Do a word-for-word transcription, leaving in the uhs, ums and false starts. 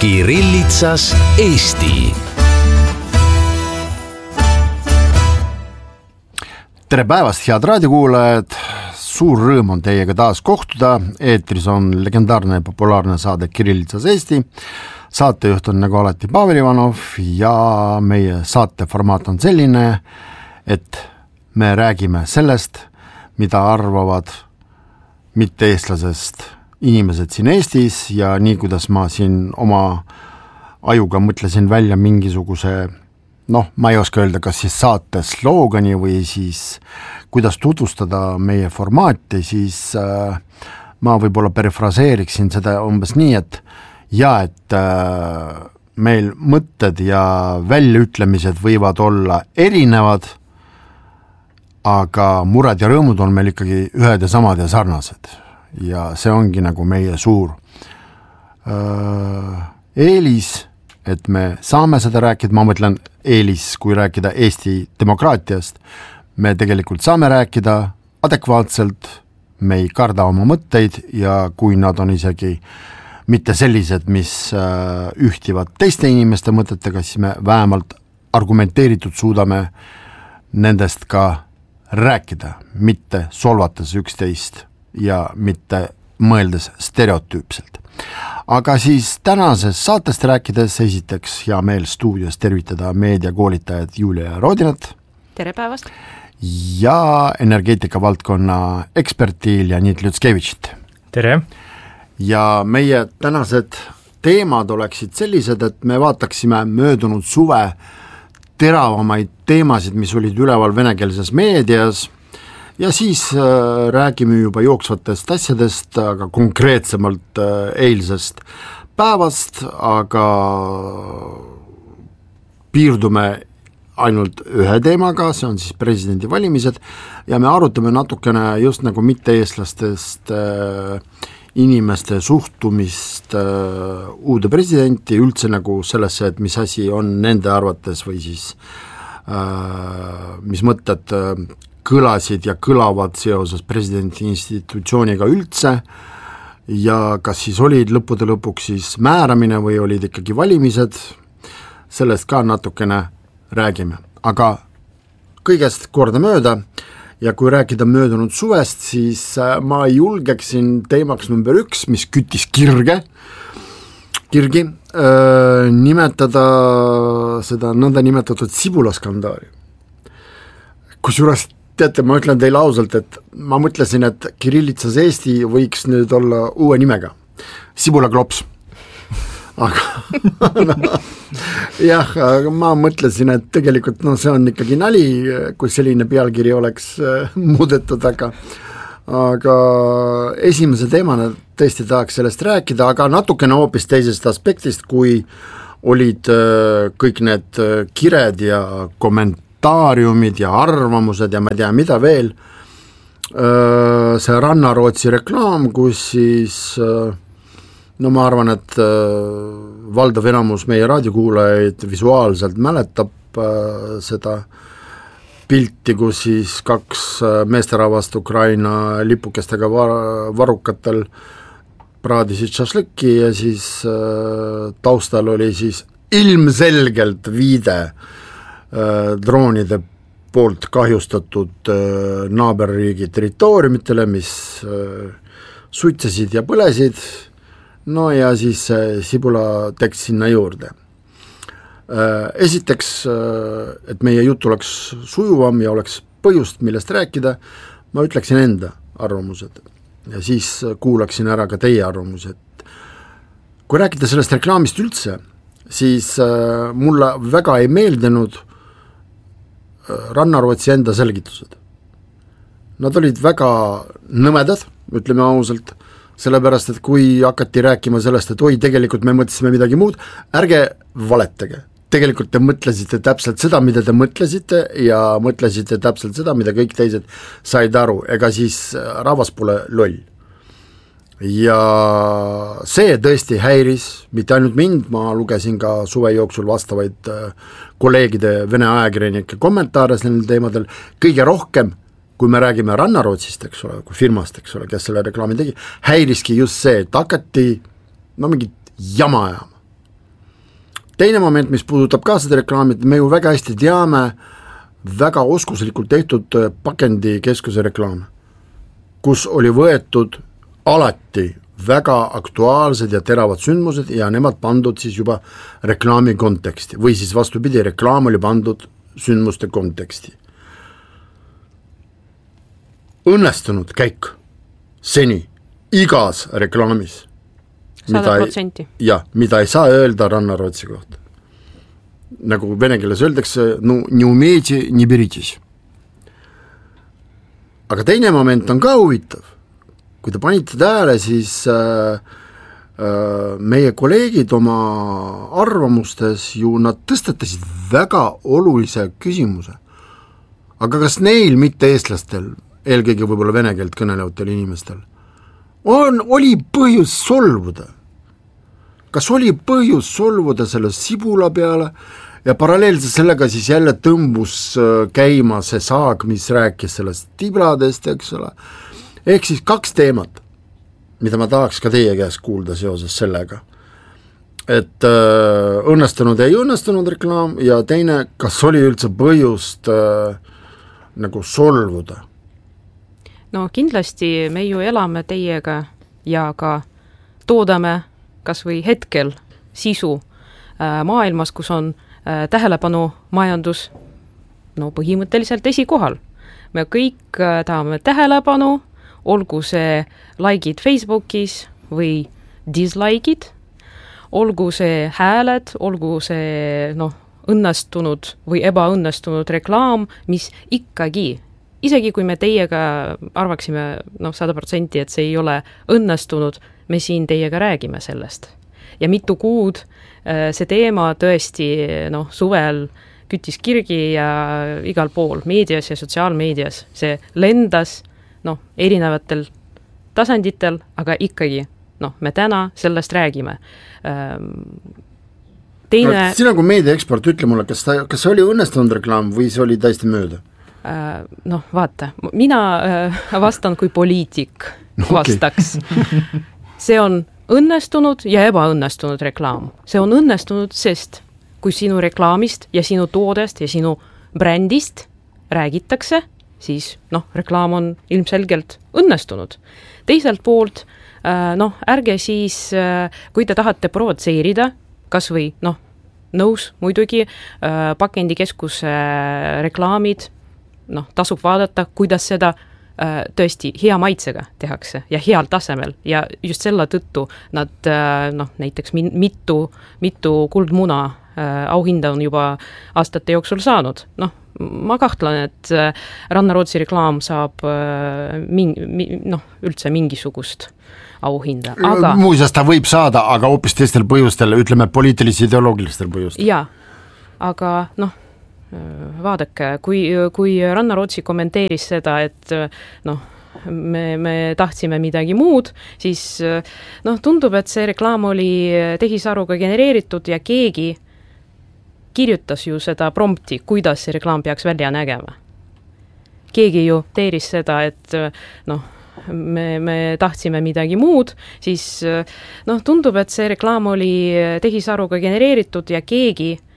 Kirillitsas Eesti. Tere päevast, head raadiokuulajad! Suur rõõm on teiega taas kohtuda. Eetris on legendaarne ja populaarne saade Kirillitsas Eesti. Saatejuht on nagu alati Pavel Ivanov ja meie saate formaat on selline, et me räägime sellest, mida arvavad mitte-eestlasest inimesed siin Eestis ja nii, kuidas ma siin oma ajuga mõtlesin välja mingisuguse, noh, ma ei oska öelda, kas siis saate sloogani või siis kuidas tutvustada meie formaati, siis äh, ma võib-olla perifraseeriksin seda umbes nii, et ja, et äh, meil mõtted ja väljaütlemised võivad olla erinevad, aga mured ja rõõmud on meil ikkagi ühed ja samad ja sarnased. Ja see ongi nagu meie suur äh, eelis, et me saame seda rääkida, ma mõtlen eelis, kui rääkida Eesti demokraatiast, me tegelikult saame rääkida adekvaatselt, me ei karda oma mõtteid ja kui nad on isegi mitte sellised, mis äh, ühtivad teiste inimeste mõtetega, siis me vähemalt argumenteeritud suudame nendest ka rääkida, mitte solvates üksteist ja mitte mõeldes stereotüüpselt. Aga siis tänases saatest rääkides esiteks hea meel stuudios tervitada meediakoolitajad Julia Rodinat. Tere päevast! Ja energeetika valdkonna eksperti Leonid Lutskevitšit. Tere! Ja meie tänased teemad oleksid sellised, et me vaataksime möödunud suve teravamaid teemasid, mis olid üleval venekeelses meedias, ja siis äh, räägime juba jooksvatest asjadest, aga konkreetsemalt äh, eilsest päevast, aga piirdume ainult ühe teemaga, see on siis presidendi valimised ja me arutame natukene just nagu mitte-eestlastest äh, inimeste suhtumist äh, uude presidenti, üldse nagu sellesse, et mis asi on nende arvates või siis äh, mis mõtted äh, kõlasid ja kõlavad seoses presidendi institutsiooniga üldse ja kas siis olid lõppude lõpuks siis määramine või olid ikkagi valimised, sellest ka natukene räägime. Aga kõigest kordamööda ja kui rääkida möödunud suvest, siis ma julgeksin teemaks number üks, mis küttis kirge, kirgi, öö, nimetada seda nõnda nimetatud sibulaskandaali. Kusjuures teate, ma ütlen teile ausalt, et ma mõtlesin, et Kirillitsas Eesti võiks nüüd olla uue nimega. Sibulaklops. Aga no, jah, aga ma mõtlesin, et tegelikult no, see on ikkagi nali, kui selline pealkiri oleks äh, muudetud, aga, aga esimese teemana tõesti tahaks sellest rääkida, aga natukene hoopis teisest aspektist, kui olid äh, kõik need äh, kired ja komment- taariumid ja arvamused ja ma ei tea mida veel, see Rannarootsi reklaam, kus siis no ma arvan, et valdav enamus meie raadiokuulajaid visuaalselt mäletab seda pilti, kus siis kaks meesterahvast Ukraina lipukestega varukatel praadisid šašlõkki ja siis taustal oli siis ilmselgelt viide droonide poolt kahjustatud naaberriigi territooriumitele, mis suitsesid ja põlesid, no ja siis sibula tekst sinna juurde. Esiteks, et meie jutt oleks sujuvam ja oleks põhjust, millest rääkida, ma ütleksin enda arvamused ja siis kuulaksin ära ka teie arvamused. Kui rääkida sellest reklaamist üldse, siis mulle väga ei meeldinud Rannarootsi enda selgitused. Nad olid väga nõmedad, ütleme ausalt, sellepärast, et kui hakati rääkima sellest, et oi, tegelikult me mõtlesime midagi muud, ärge valetage. Tegelikult te mõtlesite täpselt seda, mida te mõtlesite ja mõtlesite täpselt seda, mida kõik teised said aru, ega siis rahvas pole loll. Ja see tõesti häiris, mitte ainult mind, ma lugesin ka suve jooksul vastavaid kolleegide vene ajakirjanike kommentaare sellel teemadel, kõige rohkem, kui me räägime Rannarootsist, eks ole, kui firmast, eks ole, kes selle reklaami tegi, häiriski just see, et hakati no mingit jama ajama. teine moment, mis puudutab ka seda reklaami, et me ju väga hästi teame väga oskuslikult tehtud pakendikeskuse reklaam, kus oli võetud alati väga aktuaalsed ja teravad sündmused ja nemad pandud siis juba reklaami konteksti või siis vastupidi, reklaam oli pandud sündmuste konteksti. Õnnestunud käik seni igas reklaamis, sada protsenti. Jah, mida ei saa öelda Rannarootsi kohta. Nagu vene keeles öeldakse, no не умеете, не беритесь. Aga teine moment on ka huvitav. Kui te panite tähele, siis äh, äh, meie kolleegid oma arvamustes ju nad tõstatasid väga olulise küsimuse. Aga kas neil mitte eestlastel, eelkõige võib-olla vene keelt kõnelevatel inimestel, on, oli põhjus solvuda? Kas oli põhjus solvuda selle sibula peale ja paralleelselt sellega siis jälle tõmbus käima see saag, mis rääkis sellest tibladest, eks ole. Ehk siis kaks teemat, mida ma tahaks ka teie käest kuulda seoses sellega, et äh, õnnestunud ja ei õnnestunud reklaam ja teine, kas oli üldse põhjust äh, nagu solvuda? No kindlasti me ju elame teiega ja ka toodame kas või hetkel sisu äh, maailmas, kus on äh, tähelepanu majandus no põhimõtteliselt esikohal. Me kõik äh, tahame tähelepanu, olgu see likeid Facebookis või dislikeid, olgu see hääled, olgu see noh, õnnestunud või ebaõnnestunud reklaam, mis ikkagi, isegi kui me teiega arvaksime noh, sada protsenti, et see ei ole õnnestunud, me siin teiega räägime sellest. Ja mitu kuud see teema tõesti noh, suvel küttis kirgi ja igal pool meedias ja sotsiaalmeedias see lendas noh, erinevatel tasanditel, aga ikkagi, noh, me täna sellest räägime. Teine... No, sina kui meediaekspert, ütle mulle, kas, ta, kas see oli õnnestunud reklaam või see oli täiesti mööda? Noh, vaata, mina vastan kui poliitik vastaks. Okay. See on õnnestunud ja ebaõnnestunud reklaam. See on õnnestunud, sest kui sinu reklaamist ja sinu toodest ja sinu brändist räägitakse, siis noh, reklaam on ilmselgelt õnnestunud. Teiselt poolt, noh, ärge siis, kui te tahate provotseerida, kas või noh, nõus muidugi pakendikeskuse reklaamid, noh, tasub vaadata, kuidas seda tõesti hea maitsega tehakse ja heal tasemel ja just selle tõttu nad noh, näiteks mitu, mitu kuldmuna auhinda on juba aastate jooksul saanud. Noh, ma kahtlen, et Rannarootsi reklaam saab ming, noh, üldse mingisugust auhinda. Aga... Muuseas ta võib saada, aga hoopis teistel põhjustel, ütleme poliitilisi ideoloogilistel põhjustel. Jaa, aga noh, vaadake, kui, kui Rannarootsi kommenteeris seda, et noh, me, me tahtsime midagi muud, siis noh, tundub, et see reklaam oli tehisaruga genereeritud ja keegi kirjutas ju seda prompti, kuidas see reklaam peaks välja nägema. Keegi ju teeris seda, et noh, me, me tahtsime midagi muud, siis noh, tundub, et see reklaam oli tehisaruga genereeritud ja keegi